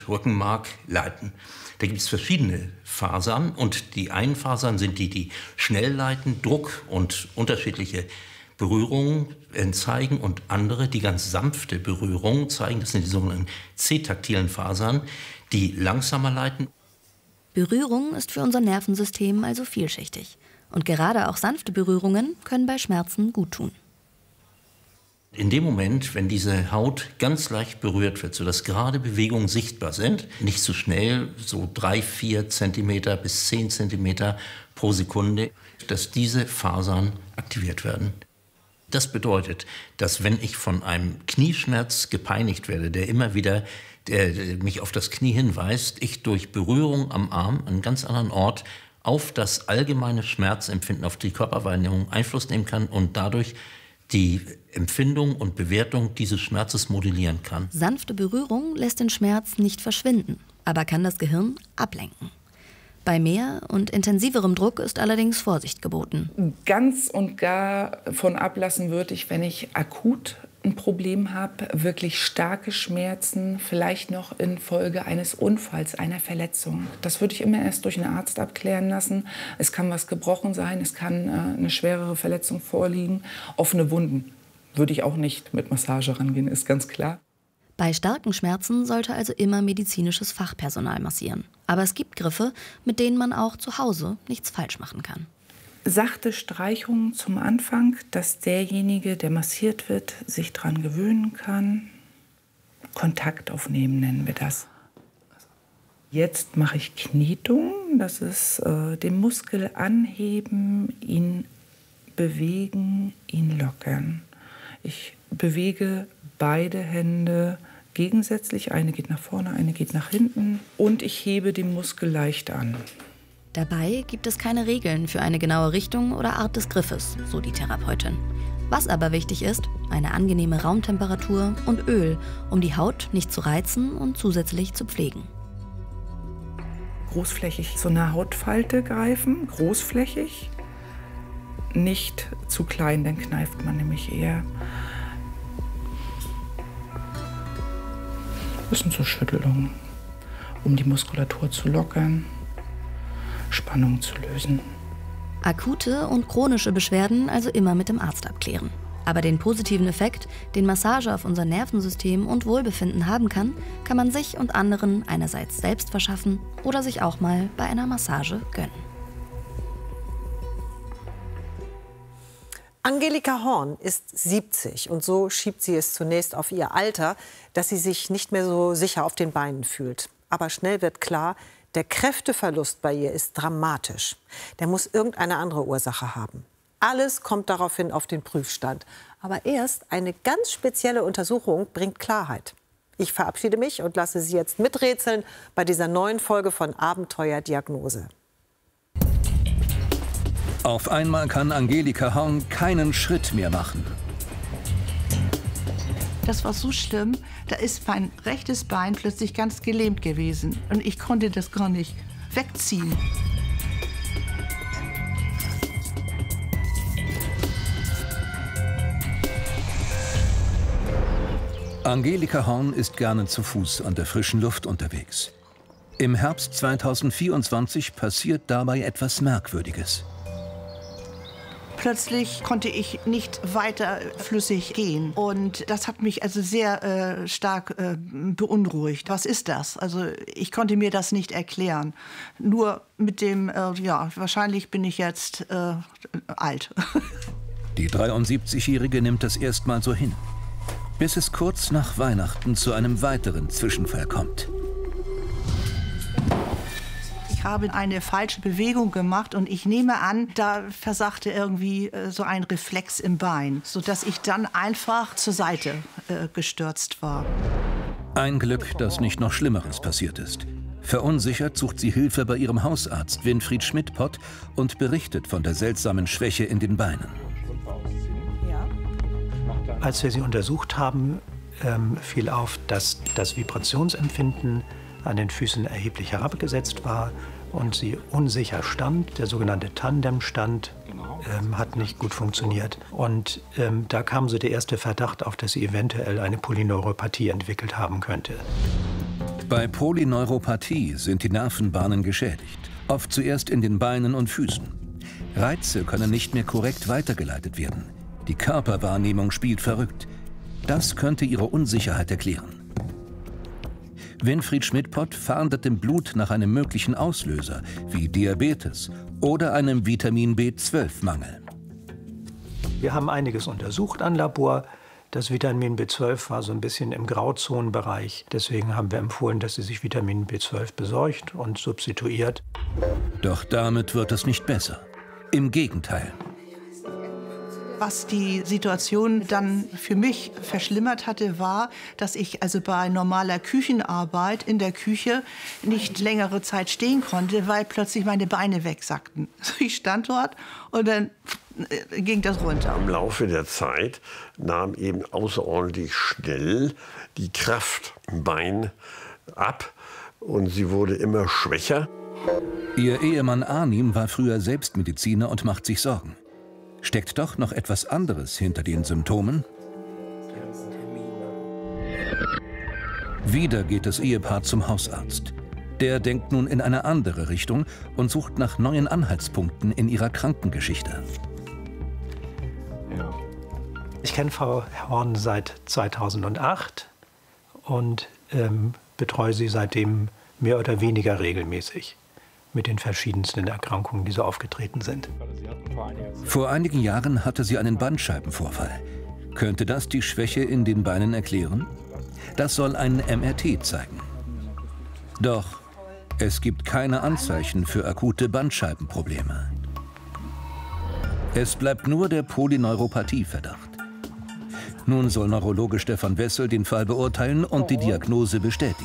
Rückenmark leiten. Da gibt es verschiedene Fasern und die einen Fasern sind die, die schnell leiten, Druck und unterschiedliche Berührungen zeigen und andere, die ganz sanfte Berührungen zeigen. Das sind die sogenannten C-taktilen Fasern, die langsamer leiten. Berührung ist für unser Nervensystem also vielschichtig. Und gerade auch sanfte Berührungen können bei Schmerzen guttun. In dem Moment, wenn diese Haut ganz leicht berührt wird, sodass gerade Bewegungen sichtbar sind, nicht zu schnell, so 3-4 Zentimeter bis 10 Zentimeter pro Sekunde, dass diese Fasern aktiviert werden. Das bedeutet, dass wenn ich von einem Knieschmerz gepeinigt werde, der immer wieder mich auf das Knie hinweist, ich durch Berührung am Arm, an einem ganz anderen Ort, auf das allgemeine Schmerzempfinden, auf die Körperwahrnehmung Einfluss nehmen kann und dadurch die Empfindung und Bewertung dieses Schmerzes modellieren kann. Sanfte Berührung lässt den Schmerz nicht verschwinden, aber kann das Gehirn ablenken. Bei mehr und intensiverem Druck ist allerdings Vorsicht geboten. Ganz und gar von ablassen würde ich, wenn ich akut ein Problem habe, wirklich starke Schmerzen, vielleicht noch infolge eines Unfalls, einer Verletzung. Das würde ich immer erst durch einen Arzt abklären lassen. Es kann was gebrochen sein, es kann eine schwerere Verletzung vorliegen. Offene Wunden würde ich auch nicht mit Massage rangehen, ist ganz klar. Bei starken Schmerzen sollte also immer medizinisches Fachpersonal massieren. Aber es gibt Griffe, mit denen man auch zu Hause nichts falsch machen kann. Sachte Streichungen zum Anfang, dass derjenige, der massiert wird, sich daran gewöhnen kann. Kontakt aufnehmen nennen wir das. Jetzt mache ich Knietung, das ist den Muskel anheben, ihn bewegen, ihn lockern. Ich bewege beide Hände gegensätzlich, eine geht nach vorne, eine geht nach hinten und ich hebe den Muskel leicht an. Dabei gibt es keine Regeln für eine genaue Richtung oder Art des Griffes, so die Therapeutin. Was aber wichtig ist, eine angenehme Raumtemperatur und Öl, um die Haut nicht zu reizen und zusätzlich zu pflegen. Großflächig so eine Hautfalte greifen, großflächig, nicht zu klein, dann kneift man nämlich eher. Das sind so Schüttelungen, um die Muskulatur zu lockern. Spannung zu lösen. Akute und chronische Beschwerden also immer mit dem Arzt abklären. Aber den positiven Effekt, den Massage auf unser Nervensystem und Wohlbefinden haben kann, kann man sich und anderen einerseits selbst verschaffen oder sich auch mal bei einer Massage gönnen. Angelika Horn ist 70 und so schiebt sie es zunächst auf ihr Alter, dass sie sich nicht mehr so sicher auf den Beinen fühlt. Aber schnell wird klar, der Kräfteverlust bei ihr ist dramatisch. Der muss irgendeine andere Ursache haben. Alles kommt daraufhin auf den Prüfstand. Aber erst eine ganz spezielle Untersuchung bringt Klarheit. Ich verabschiede mich und lasse Sie jetzt miträtseln bei dieser neuen Folge von Abenteuer Diagnose. Auf einmal kann Angelika Horn keinen Schritt mehr machen. Das war so schlimm, da ist mein rechtes Bein plötzlich ganz gelähmt gewesen. Und ich konnte das gar nicht wegziehen. Angelika Horn ist gerne zu Fuß an der frischen Luft unterwegs. Im Herbst 2024 passiert dabei etwas Merkwürdiges. Plötzlich konnte ich nicht weiter flüssig gehen. Und das hat mich also sehr stark beunruhigt. Was ist das? Also ich konnte mir das nicht erklären. Nur mit dem, ja, wahrscheinlich bin ich jetzt alt. Die 73-Jährige nimmt das erstmal so hin, bis es kurz nach Weihnachten zu einem weiteren Zwischenfall kommt. Ich habe eine falsche Bewegung gemacht und ich nehme an, da versagte irgendwie so ein Reflex im Bein, sodass ich dann einfach zur Seite gestürzt war. Ein Glück, dass nicht noch Schlimmeres passiert ist. Verunsichert sucht sie Hilfe bei ihrem Hausarzt Winfried Schmidt-Pott und berichtet von der seltsamen Schwäche in den Beinen. Als wir sie untersucht haben, fiel auf, dass das Vibrationsempfinden an den Füßen erheblich herabgesetzt war und sie unsicher stand. Der sogenannte Tandemstand hat nicht gut funktioniert. Und da kam so der erste Verdacht auf, dass sie eventuell eine Polyneuropathie entwickelt haben könnte. Bei Polyneuropathie sind die Nervenbahnen geschädigt, oft zuerst in den Beinen und Füßen. Reize können nicht mehr korrekt weitergeleitet werden. Die Körperwahrnehmung spielt verrückt. Das könnte ihre Unsicherheit erklären. Winfried Schmidt-Pott fahndet im Blut nach einem möglichen Auslöser, wie Diabetes oder einem Vitamin B12-Mangel. Wir haben einiges untersucht an Labor. Das Vitamin B12 war so ein bisschen im Grauzonenbereich. Deswegen haben wir empfohlen, dass sie sich Vitamin B12 besorgt und substituiert. Doch damit wird es nicht besser. Im Gegenteil. Was die Situation dann für mich verschlimmert hatte, war, dass ich also bei normaler Küchenarbeit in der Küche nicht längere Zeit stehen konnte, weil plötzlich meine Beine wegsackten. Ich stand dort und dann ging das runter. Im Laufe der Zeit nahm eben außerordentlich schnell die Kraft im Bein ab und sie wurde immer schwächer. Ihr Ehemann Arnim war früher selbst Mediziner und macht sich Sorgen. Steckt doch noch etwas anderes hinter den Symptomen? Wieder geht das Ehepaar zum Hausarzt. Der denkt nun in eine andere Richtung und sucht nach neuen Anhaltspunkten in ihrer Krankengeschichte. Ich kenne Frau Horn seit 2008 und betreue sie seitdem mehr oder weniger regelmäßig mit den verschiedensten Erkrankungen, die so aufgetreten sind. Vor einigen Jahren hatte sie einen Bandscheibenvorfall. Könnte das die Schwäche in den Beinen erklären? Das soll ein MRT zeigen. Doch es gibt keine Anzeichen für akute Bandscheibenprobleme. Es bleibt nur der Polyneuropathie-Verdacht. Nun soll Neurologe Stefan Wessel den Fall beurteilen und die Diagnose bestätigen.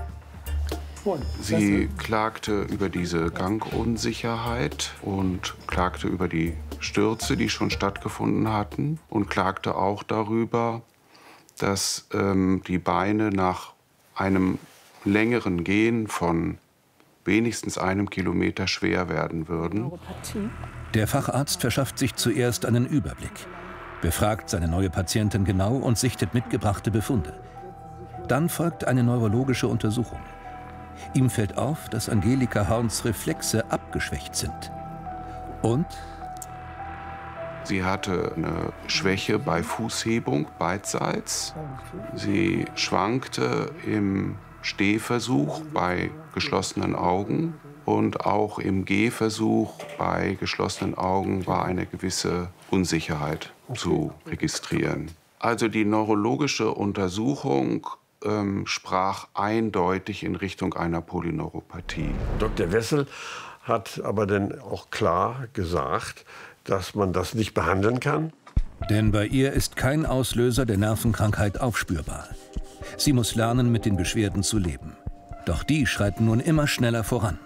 Sie klagte über diese Gangunsicherheit und klagte über die Stürze, die schon stattgefunden hatten, und klagte auch darüber, dass die Beine nach einem längeren Gehen von wenigstens 1 Kilometer schwer werden würden. Der Facharzt verschafft sich zuerst einen Überblick, befragt seine neue Patientin genau und sichtet mitgebrachte Befunde. Dann folgt eine neurologische Untersuchung. Ihm fällt auf, dass Angelika Horns Reflexe abgeschwächt sind. Und? Sie hatte eine Schwäche bei Fußhebung beidseits. Sie schwankte im Stehversuch bei geschlossenen Augen. Und auch im Gehversuch bei geschlossenen Augen war eine gewisse Unsicherheit zu registrieren. Also die neurologische Untersuchung sprach eindeutig in Richtung einer Polyneuropathie. Dr. Wessel hat aber dann auch klar gesagt, dass man das nicht behandeln kann. Denn bei ihr ist kein Auslöser der Nervenkrankheit aufspürbar. Sie muss lernen, mit den Beschwerden zu leben. Doch die schreiten nun immer schneller voran.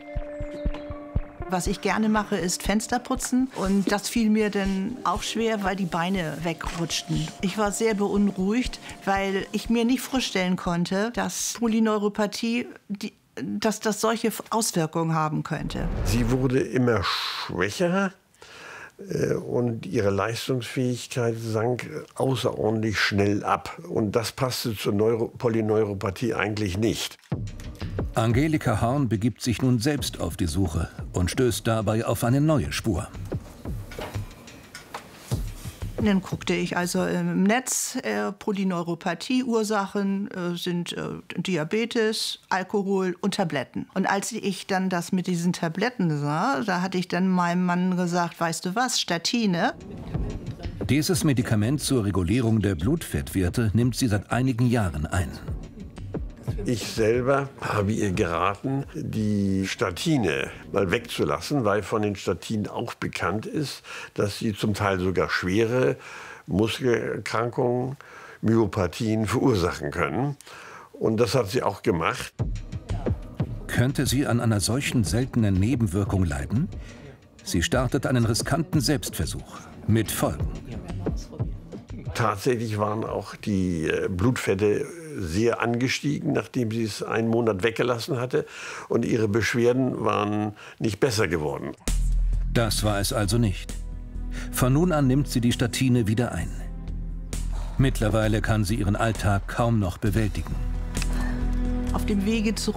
Was ich gerne mache, ist Fenster putzen. Und das fiel mir dann auch schwer, weil die Beine wegrutschten. Ich war sehr beunruhigt, weil ich mir nicht vorstellen konnte, dass Polyneuropathie, dass das solche Auswirkungen haben könnte. Sie wurde immer schwächer und ihre Leistungsfähigkeit sank außerordentlich schnell ab. Und das passte zur Polyneuropathie eigentlich nicht. Angelika Horn begibt sich nun selbst auf die Suche und stößt dabei auf eine neue Spur. Dann guckte ich also im Netz, Polyneuropathie-Ursachen sind Diabetes, Alkohol und Tabletten. Und als ich dann das mit diesen Tabletten sah, da hatte ich dann meinem Mann gesagt, weißt du was, Statine. Dieses Medikament zur Regulierung der Blutfettwerte nimmt sie seit einigen Jahren ein. Ich selber habe ihr geraten, die Statine mal wegzulassen, weil von den Statinen auch bekannt ist, dass sie zum Teil sogar schwere Muskelerkrankungen, Myopathien verursachen können. Und das hat sie auch gemacht. Könnte sie an einer solchen seltenen Nebenwirkung leiden? Sie startet einen riskanten Selbstversuch mit Folgen. Tatsächlich waren auch die Blutfette sehr angestiegen, nachdem sie es einen Monat weggelassen hatte. Und ihre Beschwerden waren nicht besser geworden. Das war es also nicht. Von nun an nimmt sie die Statine wieder ein. Mittlerweile kann sie ihren Alltag kaum noch bewältigen. Auf dem Wege zurück